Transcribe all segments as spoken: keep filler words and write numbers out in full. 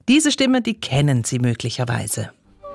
Diese Stimme, die kennen Sie möglicherweise.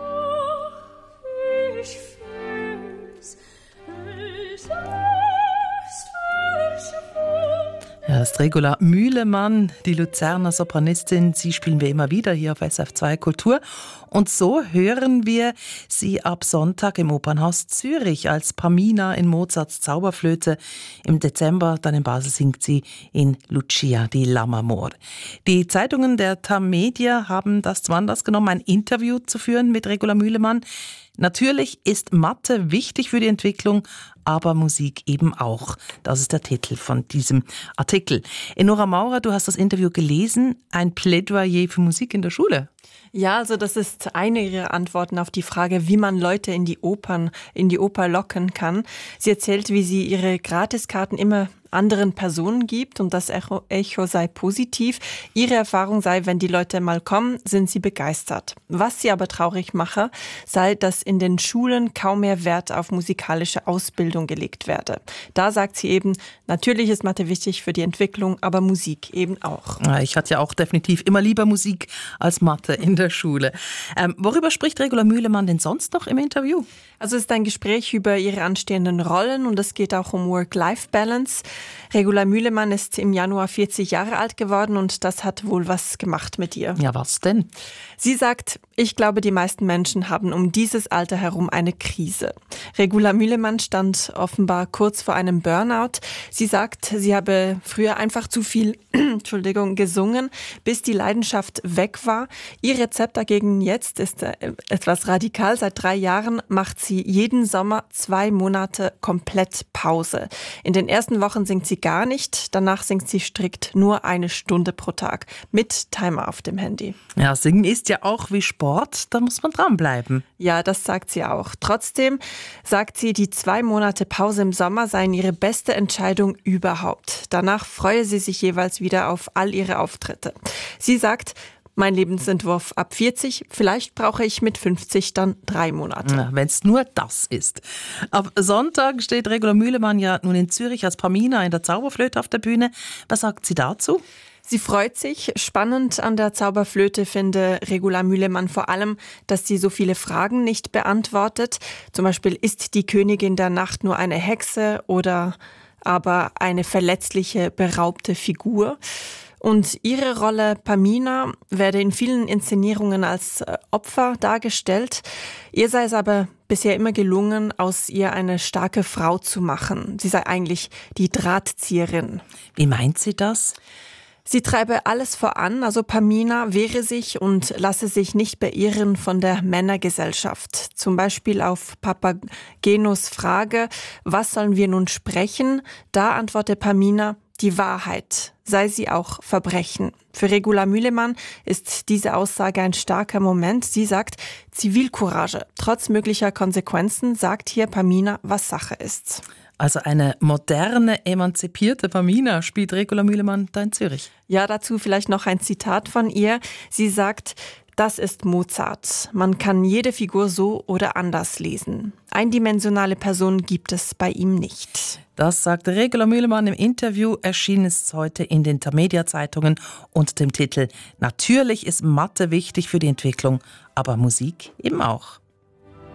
Ja, das ist Regula Mühlemann, die Luzerner Sopranistin. Sie spielen wir immer wieder hier auf S F zwei Kultur. Und so hören wir sie ab Sonntag im Opernhaus Zürich als Pamina in Mozarts Zauberflöte. Im Dezember dann in Basel singt sie in Lucia di Lammermoor. Die Zeitungen der Tamedia haben das zum Anlass genommen, ein Interview zu führen mit Regula Mühlemann. Natürlich ist Mathe wichtig für die Entwicklung, aber Musik eben auch. Das ist der Titel von diesem Artikel. Enora Maurer, du hast das Interview gelesen. Ein Plädoyer für Musik in der Schule. Ja, also das ist eine ihrer Antworten auf die Frage, wie man Leute in die Opern, in die Oper locken kann. Sie erzählt, wie sie ihre Gratiskarten immer anderen Personen gibt und das Echo, Echo sei positiv. Ihre Erfahrung sei, wenn die Leute mal kommen, sind sie begeistert. Was sie aber traurig mache, sei, dass in den Schulen kaum mehr Wert auf musikalische Ausbildung gelegt werde. Da sagt sie eben, natürlich ist Mathe wichtig für die Entwicklung, aber Musik eben auch. Ich hatte ja auch definitiv immer lieber Musik als Mathe in der Schule. Ähm, worüber spricht Regula Mühlemann denn sonst noch im Interview? Also es ist ein Gespräch über ihre anstehenden Rollen und es geht auch um Work-Life-Balance. Regula Mühlemann ist im Januar vierzig Jahre alt geworden und das hat wohl was gemacht mit ihr. Ja, was denn? Sie sagt, ich glaube, die meisten Menschen haben um dieses Alter herum eine Krise. Regula Mühlemann stand offenbar kurz vor einem Burnout. Sie sagt, sie habe früher einfach zu viel Entschuldigung, gesungen, bis die Leidenschaft weg war. Ihr Rezept dagegen jetzt ist etwas radikal. Seit drei Jahren macht sie jeden Sommer zwei Monate komplett Pause. In den ersten Wochen singt sie gar nicht, danach singt sie strikt nur eine Stunde pro Tag mit Timer auf dem Handy. Ja, Singen ist ja auch wie Sport, da muss man dranbleiben. Ja, das sagt sie auch. Trotzdem sagt sie, die zwei Monate Pause im Sommer seien ihre beste Entscheidung überhaupt. Danach freue sie sich jeweils wieder auf all ihre Auftritte. Sie sagt, mein Lebensentwurf ab vierzig, vielleicht brauche ich mit fünfzig dann drei Monate. Ja, wenn es nur das ist. Ab Sonntag steht Regula Mühlemann ja nun in Zürich als Pamina in der Zauberflöte auf der Bühne. Was sagt sie dazu? Sie freut sich. Spannend an der Zauberflöte finde Regula Mühlemann vor allem, dass sie so viele Fragen nicht beantwortet. Zum Beispiel, ist die Königin der Nacht nur eine Hexe oder aber eine verletzliche, beraubte Figur? Und ihre Rolle Pamina werde in vielen Inszenierungen als Opfer dargestellt. Ihr sei es aber bisher immer gelungen, aus ihr eine starke Frau zu machen. Sie sei eigentlich die Drahtzieherin. Wie meint sie das? Sie treibe alles voran, also Pamina wehre sich und lasse sich nicht beirren von der Männergesellschaft. Zum Beispiel auf Papagenos Frage, was sollen wir nun sprechen? Da antwortet Pamina, die Wahrheit, sei sie auch Verbrechen. Für Regula Mühlemann ist diese Aussage ein starker Moment. Sie sagt, Zivilcourage. Trotz möglicher Konsequenzen sagt hier Pamina, was Sache ist. Also eine moderne, emanzipierte Pamina spielt Regula Mühlemann da in Zürich. Ja, dazu vielleicht noch ein Zitat von ihr. Sie sagt, das ist Mozart. Man kann jede Figur so oder anders lesen. Eindimensionale Personen gibt es bei ihm nicht. Das sagte Regula Mühlemann im Interview. Erschienen ist heute in den Tamedia-Zeitungen unter dem Titel Natürlich ist Mathe wichtig für die Entwicklung, aber Musik eben auch.